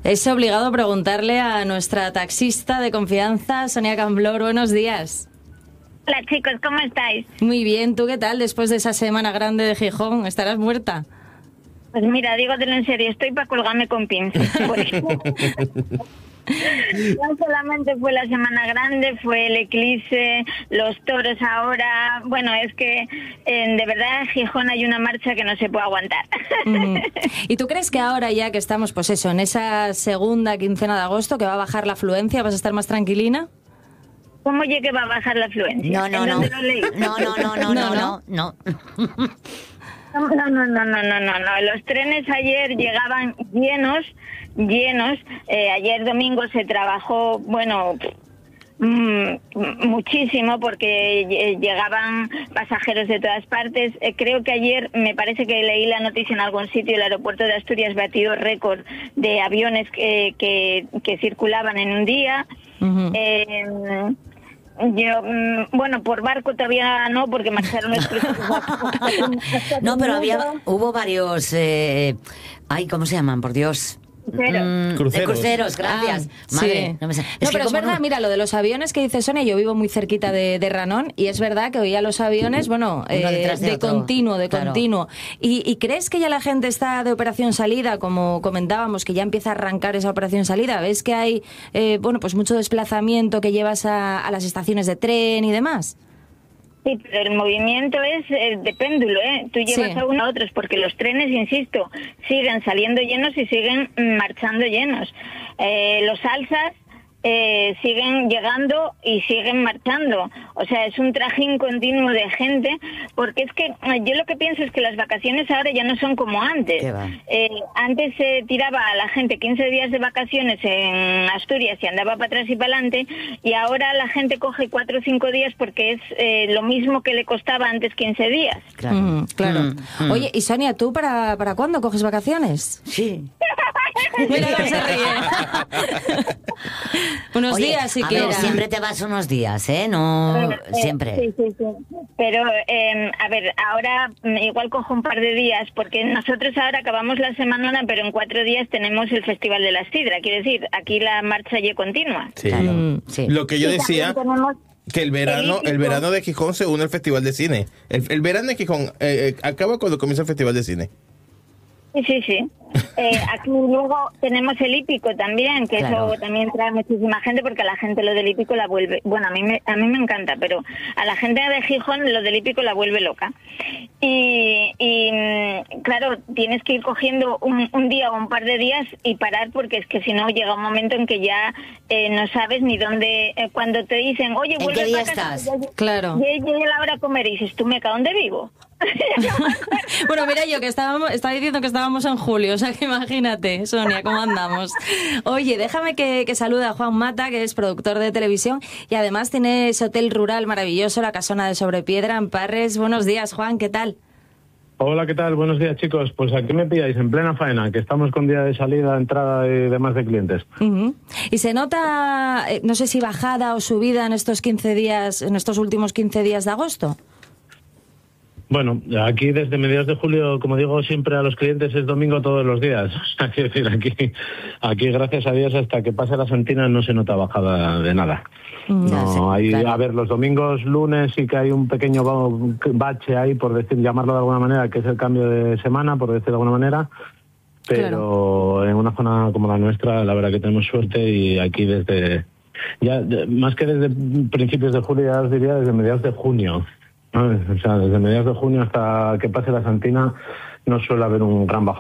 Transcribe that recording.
Es obligado preguntarle a nuestra taxista de confianza, Sonia Camblor. Buenos días. Hola chicos, ¿cómo estáis? Muy bien, ¿tú qué tal? Después de esa semana grande de Gijón, ¿estarás muerta? Pues mira, dígotelo en serio, estoy para colgarme con pinzas. No solamente fue la semana grande, fue el eclipse, los toros ahora. Bueno, es que de verdad en Gijón hay una marcha que no se puede aguantar. ¿Y tú crees que ahora ya que estamos, pues eso, en esa segunda quincena de agosto, que va a bajar la afluencia, vas a estar más tranquilina? ¿Cómo llegue va a bajar la afluencia? No. No. Los trenes ayer llegaban llenos. Ayer domingo se trabajó, muchísimo porque llegaban pasajeros de todas partes. Creo que ayer, me parece que leí la noticia en algún sitio, el aeropuerto de Asturias batió récord de aviones que circulaban en un día. Yo, por barco todavía no, porque marcharon los No, pero hubo varios, ¿cómo se llaman? Por Dios. Cruceros, gracias. Madre, sí. Pero es verdad, mira, lo de los aviones que dice Sonia, yo vivo muy cerquita de Ranón y es verdad que oía los aviones, de continuo. ¿Y crees que ya la gente está de operación salida, como comentábamos, que ya empieza a arrancar esa operación salida? ¿Ves que hay, mucho desplazamiento que llevas a las estaciones de tren y demás? Sí, pero el movimiento es de péndulo, ¿eh? Tú llevas a uno a otros, porque los trenes, insisto, siguen saliendo llenos y siguen marchando llenos. Los alsas siguen llegando y siguen marchando. O sea, es un trajín continuo de gente, porque es que yo lo que pienso es que las vacaciones ahora ya no son como antes. Antes se tiraba a la gente 15 días de vacaciones en Asturias y andaba para atrás y para adelante, y ahora la gente coge 4 o 5 días porque es lo mismo que le costaba antes 15 días. Claro. Oye, y Sonia, ¿tú para cuándo coges vacaciones? Sí. Mira, no se ríe. Unos días, si quieres. Siempre te vas unos días, ¿eh? No, siempre. Sí. Pero, ahora igual cojo un par de días, porque nosotros ahora acabamos la semana, pero en 4 días tenemos el Festival de la Sidra. Quiero decir, aquí la marcha ya continua. Sí. Sí. Lo que yo decía, que el verano de Gijón se une al Festival de Cine. El verano de Gijón acaba cuando comienza el Festival de Cine. Sí. Aquí luego tenemos el hípico también, que eso también trae muchísima gente, porque a la gente lo del hípico la vuelve... Bueno, a mí me encanta, pero a la gente de Gijón lo del hípico la vuelve loca. Y claro, tienes que ir cogiendo un día o un par de días y parar, porque es que si no llega un momento en que ya no sabes ni dónde... cuando te dicen, oye, vuelve ¿en qué día estás? Claro. Llega la hora de comer y dices, ¿tú meca dónde vivo? Bueno, mira, yo que estaba diciendo que estábamos en julio, o sea que imagínate, Sonia, cómo andamos. Oye, déjame que salude a Juan Mata, que es productor de televisión y además tiene ese hotel rural maravilloso, la Casona de Sobrepiedra, en Parres. Buenos días, Juan, ¿qué tal? Hola, ¿qué tal? Buenos días, chicos. Pues aquí me pilláis en plena faena, que estamos con día de salida, entrada y demás de clientes. ¿Y se nota, no sé si bajada o subida en estos 15 días, en estos últimos 15 días de agosto? Bueno, aquí desde mediados de julio, como digo siempre a los clientes, es domingo todos los días. Es decir, aquí gracias a Dios, hasta que pase la Santina no se nota bajada de nada. A ver, los domingos, lunes sí que hay un pequeño bache ahí, por llamarlo de alguna manera, que es el cambio de semana, por decirlo de alguna manera. Pero en una zona como la nuestra, la verdad que tenemos suerte, y aquí más que desde principios de julio, ya os diría desde mediados de junio. O sea, desde mediados de junio hasta que pase la Santina no suele haber un gran bajón.